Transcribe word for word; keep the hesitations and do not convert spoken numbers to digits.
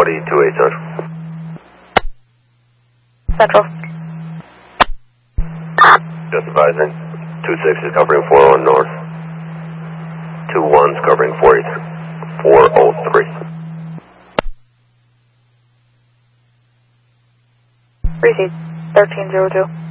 Audi two eight Central. Central. Just advising. two six is covering four oh one north. two one is covering four oh three. Receive thirteen zero two.